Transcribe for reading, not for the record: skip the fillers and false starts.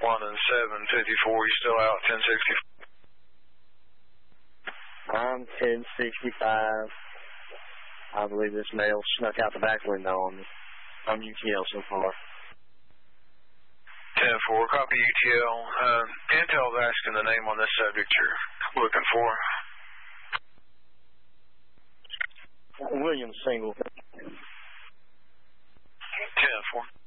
responding 754. You still out 1065? I'm 1065. I believe this male snuck out the back window on UTL so far. 10-4, copy UTL. Intel's asking the name on this subject you're looking for. William Single. 10-4.